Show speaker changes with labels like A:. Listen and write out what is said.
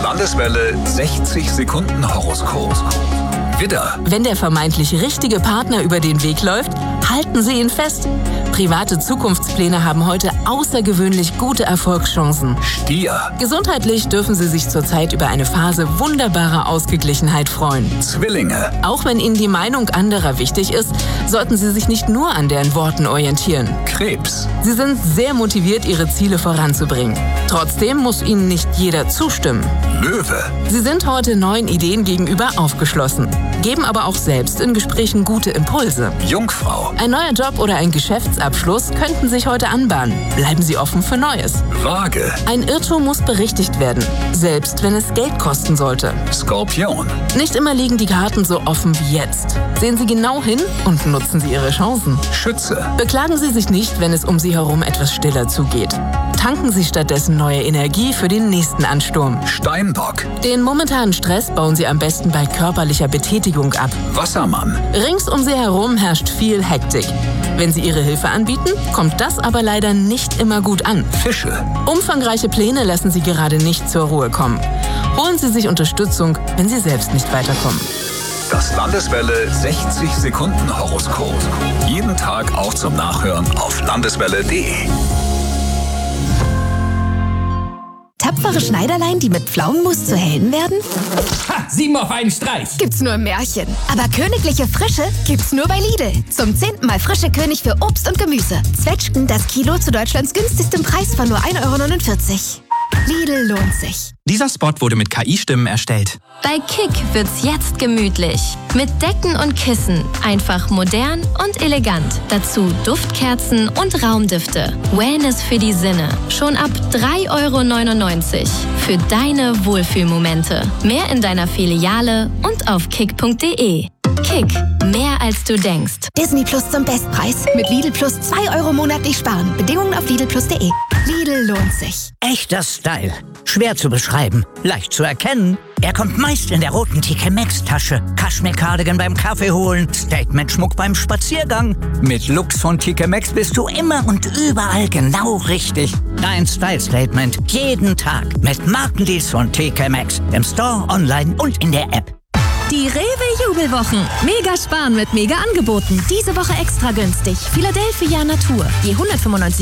A: Landeswelle 60 Sekunden Horoskop. Widder.
B: Wenn der vermeintlich richtige Partner über den Weg läuft, halten Sie ihn fest. Private Zukunftspläne haben heute außergewöhnlich gute Erfolgschancen.
A: Stier.
B: Gesundheitlich dürfen Sie sich zurzeit über eine Phase wunderbarer Ausgeglichenheit freuen.
A: Zwillinge.
B: Auch wenn Ihnen die Meinung anderer wichtig ist, sollten Sie sich nicht nur an deren Worten orientieren.
A: Krebs.
B: Sie sind sehr motiviert, Ihre Ziele voranzubringen. Trotzdem muss Ihnen nicht jeder zustimmen.
A: Löwe.
B: Sie sind heute neuen Ideen gegenüber aufgeschlossen, geben aber auch selbst in Gesprächen gute Impulse.
A: Jungfrau.
B: Ein neuer Job oder ein Geschäftsabschluss könnten sich heute anbahnen. Bleiben Sie offen für Neues.
A: Waage.
B: Ein Irrtum muss berichtigt werden, selbst wenn es Geld kosten sollte.
A: Skorpion.
B: Nicht immer liegen die Karten so offen wie jetzt. Sehen Sie genau hin und nutzen Sie Ihre Chancen.
A: Schütze.
B: Beklagen Sie sich nicht, wenn es um Sie herum etwas stiller zugeht. Tanken Sie stattdessen neue Energie für den nächsten Ansturm.
A: Steinbock.
B: Den momentanen Stress bauen Sie am besten bei körperlicher Betätigung ab.
A: Wassermann.
B: Rings um Sie herum herrscht viel Hektik. Wenn Sie Ihre Hilfe anbieten, kommt das aber leider nicht immer gut an.
A: Fische.
B: Umfangreiche Pläne lassen Sie gerade nicht zur Ruhe kommen. Holen Sie sich Unterstützung, wenn Sie selbst nicht weiterkommen.
A: Das Landeswelle 60 Sekunden Horoskop. Jeden Tag auch zum Nachhören auf landeswelle.de.
C: Tapfere Schneiderlein, die mit Pflaumenmus zu Helden werden?
D: Ha! 7 auf einen Streich!
C: Gibt's nur im Märchen. Aber königliche Frische gibt's nur bei Lidl. Zum 10. Mal frische König für Obst und Gemüse. Zwetschgen das Kilo zu Deutschlands günstigstem Preis von nur 1,49 €. Lidl lohnt sich.
E: Dieser Spot wurde mit KI-Stimmen erstellt.
F: Bei Kick wird's jetzt gemütlich. Mit Decken und Kissen. Einfach modern und elegant. Dazu Duftkerzen und Raumdüfte. Wellness für die Sinne. Schon ab 3,99 € für deine Wohlfühlmomente. Mehr in deiner Filiale und auf kick.de. Kick. Mehr als du denkst.
C: Disney Plus zum Bestpreis. Mit Lidl Plus 2 € monatlich sparen. Bedingungen auf lidlplus.de. Lidl lohnt sich.
G: Echter Style. Schwer zu beschreiben, leicht zu erkennen. Er kommt meist in der roten TK Maxx Tasche. Kaschmir-Cardigan beim Kaffee holen, Statement-Schmuck beim Spaziergang. Mit Looks von TK Maxx bist du immer und überall genau richtig. Dein Style-Statement jeden Tag mit Markendeals von TK Maxx. Im Store, online und in der App.
H: Die Rewe-Jubelwochen. Mega sparen mit Mega-Angeboten. Diese Woche extra günstig. Philadelphia Natur. Je 195